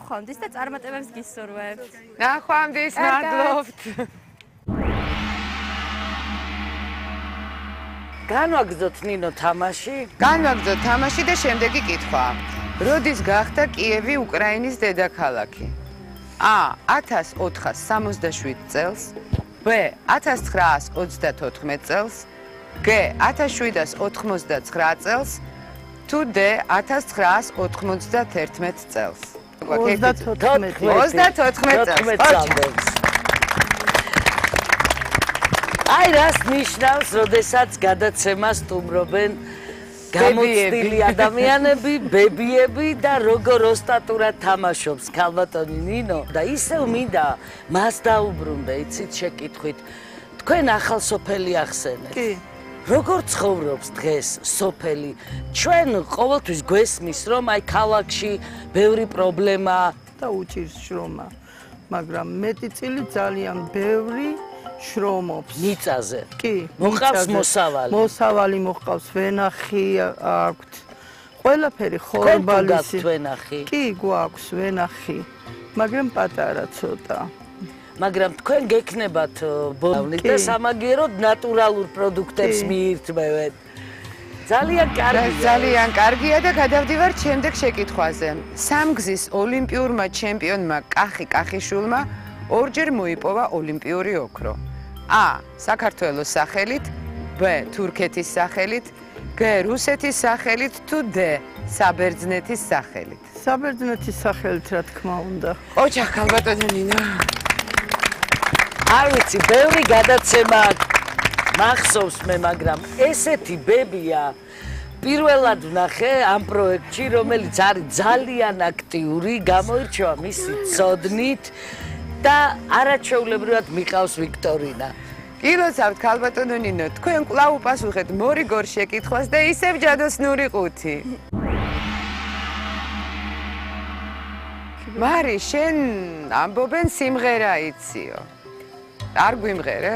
ნახვამდის და წარმატებებს გისურვებთ. ნახვამდის, მადლობთ. განვაგრძოთ ნინო თამაში? განვაგრძოთ თამაში და შემდეგი კითხვა. როდის გახდა კიევი უკრაინის დედაქალაქი? A 1467 წელს, B 1934 წელს, G 1789 წელს, თუ D 1991 წელს. 34 წელს. აი რას ნიშნავს, როდესაც გადაცემას სტუმრობენ გამოცდილი ადამიანები, ბებიები და როგორ ოსტატურად თამაშობს ქალბატონი ნინო და ისევ მინდა მას დაუბრუნდე, იცით შეკითხვით. თქვენ ახალ სოფელი ახსენეთ. კი. როგორ ცხოვრობს დღეს სოფელი? ჩვენ ყოველთვის გვესმის, რომ აი ქალაქში ბევრი პრობლემა და უჭირს შრომა, მაგრამ მეტი წილი ძალიან ბევრი შრომობს მიწაზე. კი, მოყავს მოსავალი. მოსავალი მოყავს, ვენახი აქვთ. ყველაფერი ხორბალისი. ვენახი. კი, გვაქვს ვენახი, მაგრამ პატარა ცოტა. მაგრამ თქვენ გექნებათ ბოლნით და სამაგიეროდ ნატურალურ პროდუქტებს მიირთმევთ. ძალიან კარგია და გადავდივართ შემდეგ შეკითხვაზე. სამგზის ოლიმპიურმა ჩემპიონმა კახიშვილმა ორჯერ მოიპოვა ოლიმპიური ოქრო. A. საქართველოს სახელით, B. თურქეთის სახელით, G. რუსეთის სახელით, თუ D. საბერძნეთის სახელით. საბერძნეთის სახელით, რა თქმა უნდა. ოჯახ ქალბატონო ნინო. არ ვიცი, ბევრი გადაცემა მახსოვს მე, მაგრამ ესეთი ბებია პირველად ვნახე ამ პროექტში, რომელიც არის ძალიან აქტიური, გამოირჩევა მისი ცოდნით და არაჩვეულებრივად მიყავს ვიქტორინა. გილოცავთ ქალბატონო ნინო, თქვენ კვლავ უპასუხეთ მორიგორ შეკითხვას და ისევ ჯადოსნური ყუთი. მარი, შენ ამბობენ სიმღერა იციო. არ გვიმღერე?